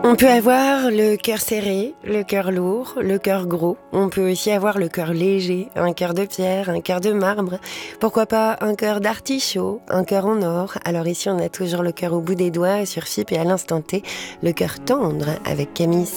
On peut avoir le cœur serré, le cœur lourd, le cœur gros. On peut aussi avoir le cœur léger, un cœur de pierre, un cœur de marbre. Pourquoi pas un cœur d'artichaut, un cœur en or. Alors ici, on a toujours le cœur au bout des doigts sur FIP et à l'instant T, le cœur tendre avec Camille